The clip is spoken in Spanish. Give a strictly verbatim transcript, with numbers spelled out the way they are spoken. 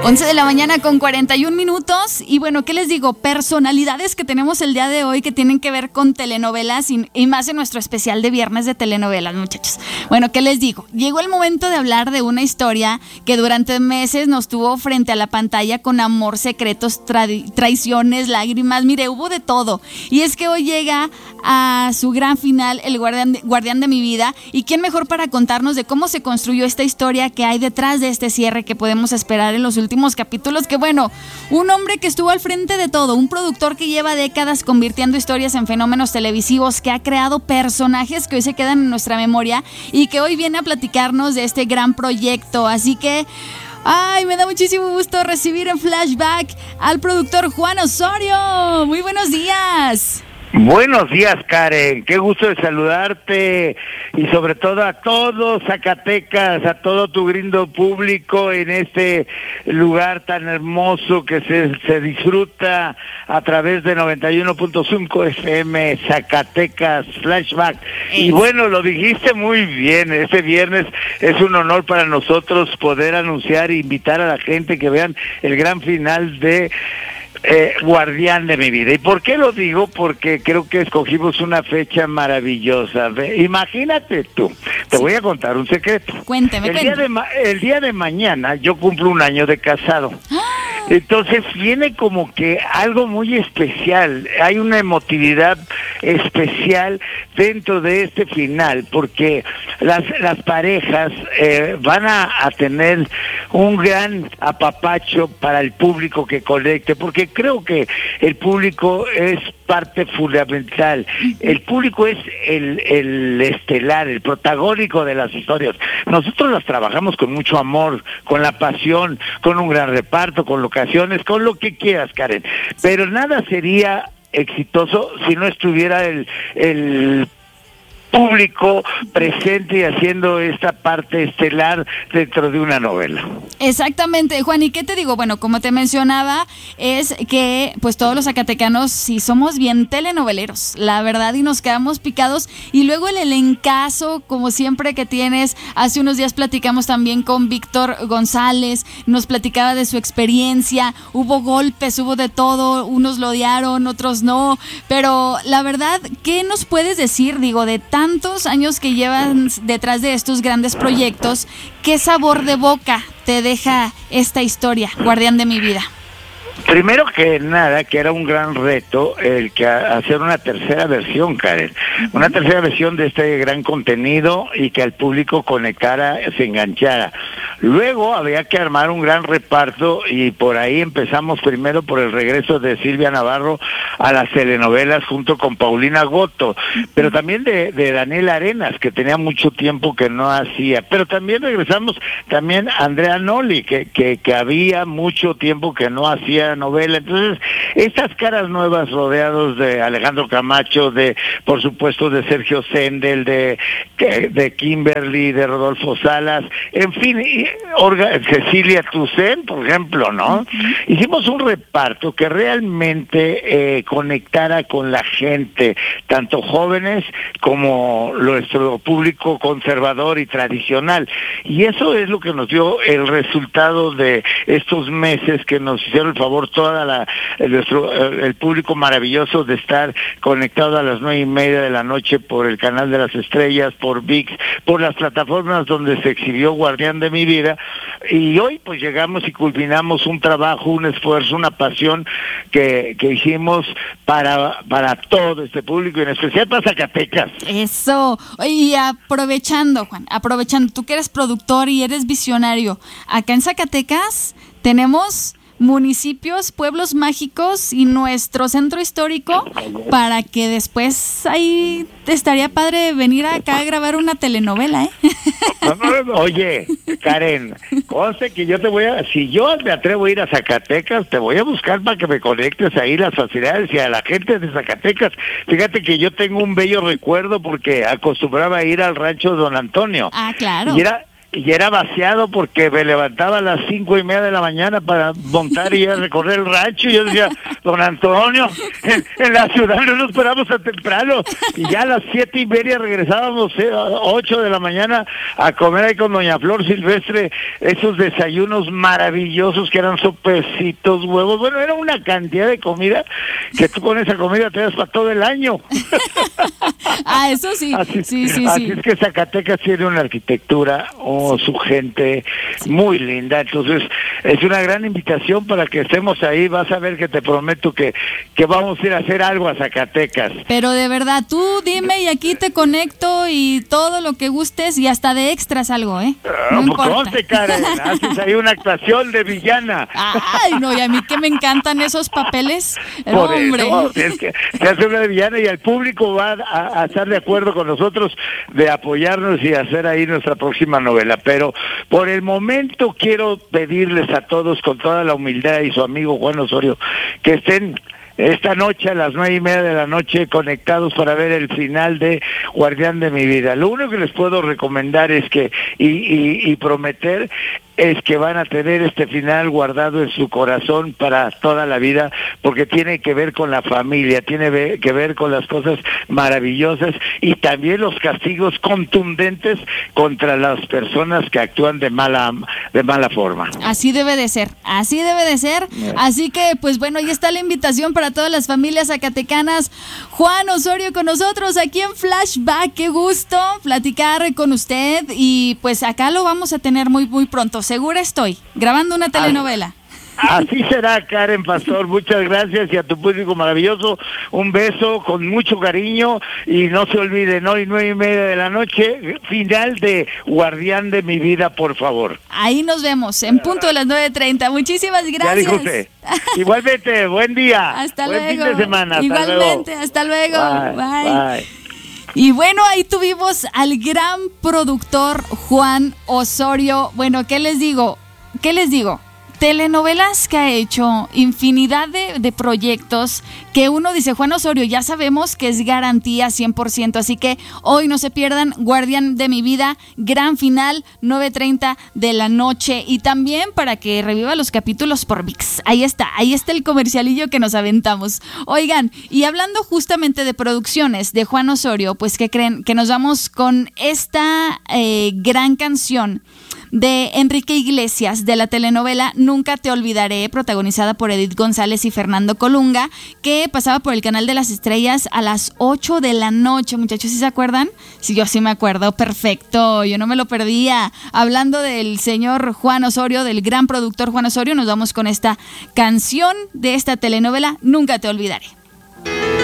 once de la mañana con cuarenta y un minutos. Y bueno, ¿qué les digo? Personalidades que tenemos el día de hoy que tienen que ver con telenovelas y, y más en nuestro especial de viernes de telenovelas, muchachos. Bueno, ¿qué les digo? Llegó el momento de hablar de una historia que durante meses nos tuvo frente a la pantalla con amor, secretos, tra- traiciones, lágrimas. Mire, hubo de todo. Y es que hoy llega a su gran final El Guardián de, Guardián de mi vida. ¿Y quién mejor para contarnos de cómo se construyó esta historia que hay detrás de este cierre que podemos esperar en los últimos capítulos? Que bueno, un hombre que estuvo al frente de todo, un productor que lleva décadas convirtiendo historias en fenómenos televisivos, que ha creado personajes que hoy se quedan en nuestra memoria y que hoy viene a platicarnos de este gran proyecto. Así que ay, me da muchísimo gusto recibir en Flashback al productor Juan Osorio. Muy buenos días. Buenos días, Karen, qué gusto de saludarte y sobre todo a todos Zacatecas, a todo tu lindo público en este lugar tan hermoso que se, se disfruta a través de noventa y uno punto cinco F M Zacatecas Flashback. Y bueno, lo dijiste muy bien, este viernes es un honor para nosotros poder anunciar e invitar a la gente que vean el gran final de Eh, Guardián de mi vida. ¿Y por qué lo digo? Porque creo que escogimos una fecha maravillosa. Ve, imagínate tú, te sí. voy a contar un secreto. Cuénteme, el cuénteme. día de ma- el día de mañana yo cumplo un año de casado. Entonces viene como que algo muy especial, hay una emotividad especial dentro de este final, porque las las parejas eh, van a, a tener un gran apapacho para el público que conecte, porque creo que el público es parte fundamental, el público es el, el estelar, el protagónico de las historias. Nosotros las trabajamos con mucho amor, con la pasión, con un gran reparto, con locaciones, con lo que quieras, Karen, pero nada sería exitoso si no estuviera el, el público presente y haciendo esta parte estelar dentro de una novela. Exactamente, Juan, ¿y qué te digo? Bueno, como te mencionaba, es que pues todos los zacatecanos sí somos bien telenoveleros, la verdad, y nos quedamos picados, y luego el elencazo, como siempre que tienes. Hace unos días platicamos también con Víctor González, nos platicaba de su experiencia, hubo golpes, hubo de todo, unos lo odiaron, otros no, pero la verdad, ¿qué nos puedes decir, digo, de tan tantos años que llevan detrás de estos grandes proyectos? ¿Qué sabor de boca te deja esta historia, Guardián de mi vida? Primero que nada, que era un gran reto el que hacer una tercera versión, Karen, una tercera versión de este gran contenido y que al público conectara, se enganchara. Luego había que armar un gran reparto y por ahí empezamos primero por el regreso de Silvia Navarro a las telenovelas junto con Paulina Goto, pero también de, de Daniel Arenas, que tenía mucho tiempo que no hacía, pero también regresamos también a Andrea Noli, que, que, que había mucho tiempo que no hacía novela. Entonces, estas caras nuevas rodeados de Alejandro Camacho, de, por supuesto, de Sergio Sendel, de, de Kimberly, de Rodolfo Salas, en fin, y, Orga, Cecilia Toussaint, por ejemplo, ¿no? Uh-huh. Hicimos un reparto que realmente eh, conectara con la gente, tanto jóvenes como nuestro público conservador y tradicional. Y eso es lo que nos dio el resultado de estos meses que nos hicieron el favor toda la el, nuestro el público maravilloso de estar conectado a las nueve y media de la noche por el canal de las estrellas, por ViX, por las plataformas donde se exhibió Guardián de mi vida, y hoy pues llegamos y culminamos un trabajo, un esfuerzo, una pasión que, que hicimos para para todo este público y en especial para Zacatecas. Eso, y aprovechando, Juan, aprovechando, tú que eres productor y eres visionario, acá en Zacatecas tenemos municipios, pueblos mágicos y nuestro centro histórico, para que después ahí estaría padre venir acá a grabar una telenovela, ¿eh? Oye, Karen, conste que yo te voy a, si yo me atrevo a ir a Zacatecas, te voy a buscar para que me conectes ahí las facilidades y a la gente de Zacatecas. Fíjate que yo tengo un bello recuerdo porque acostumbraba a ir al rancho Don Antonio. Ah, claro. Y era y era vaciado porque me levantaba a las cinco y media de la mañana para montar y ir a recorrer el rancho, y yo decía, don Antonio, en, en la ciudad no nos paramos tan temprano, y ya a las siete y media regresábamos, eh, ocho de la mañana, a comer ahí con doña Flor Silvestre, esos desayunos maravillosos que eran sopecitos, huevos, bueno, era una cantidad de comida que tú con esa comida te das para todo el año. Ah, eso sí, así, sí, sí, así sí. es que Zacatecas tiene una arquitectura, oh, su gente muy linda, entonces es una gran invitación para que estemos ahí. Vas a ver que te prometo que, que vamos a ir a hacer algo a Zacatecas. Pero de verdad, tú dime y aquí te conecto y todo lo que gustes y hasta de extras algo, ¿eh? No Uh, importa. conste, Karen, haces ahí una actuación de villana. Ay, no, y a mí que me encantan esos papeles. Por Hombre. eso, es que se hace una de villana y el público va a, a estar de acuerdo con nosotros de apoyarnos y hacer ahí nuestra próxima novela. Pero por el momento quiero pedirles a todos, con toda la humildad, y su amigo Juan Osorio, que estén esta noche a las nueve y media de la noche conectados para ver el final de Guardián de mi vida. Lo único que les puedo recomendar es que, y, y, y prometer, es que van a tener este final guardado en su corazón para toda la vida, porque tiene que ver con la familia, tiene que ver con las cosas maravillosas y también los castigos contundentes contra las personas que actúan de mala de mala forma. Así debe de ser, así debe de ser. Así que, pues bueno, ahí está la invitación para todas las familias zacatecanas. Juan Osorio con nosotros aquí en Flashback. Qué gusto platicar con usted y pues acá lo vamos a tener muy, muy pronto. Segura estoy, grabando una telenovela. Así será, Karen Pastor, muchas gracias, y a tu público maravilloso, un beso con mucho cariño, y no se olviden, hoy nueve y media de la noche, final de Guardián de mi vida, por favor. Ahí nos vemos, en punto de las nueve treinta. Muchísimas gracias. Ya dijo usted. Igualmente, buen día. Hasta buen luego. fin de semana. Hasta Igualmente, luego. hasta luego. Bye. Bye. Bye. Y bueno, ahí tuvimos al gran productor Juan Osorio. Bueno, ¿qué les digo? ¿Qué les digo? Telenovelas que ha hecho, infinidad de, de proyectos que uno dice, Juan Osorio, ya sabemos que es garantía cien por ciento, así que hoy no se pierdan Guardián de mi vida, gran final, nueve treinta de la noche, y también para que reviva los capítulos por V I X. Ahí está, ahí está el comercialillo que nos aventamos. Oigan, y hablando justamente de producciones de Juan Osorio, pues ¿qué creen? Que nos vamos con esta eh, gran canción de Enrique Iglesias, de la telenovela Nunca te olvidaré, protagonizada por Edith González y Fernando Colunga, que pasaba por el Canal de las Estrellas a las ocho de la noche. Muchachos, ¿sí se acuerdan? Sí, yo sí me acuerdo, perfecto, yo no me lo perdía. Hablando del señor Juan Osorio, del gran productor Juan Osorio, nos vamos con esta canción de esta telenovela Nunca te olvidaré.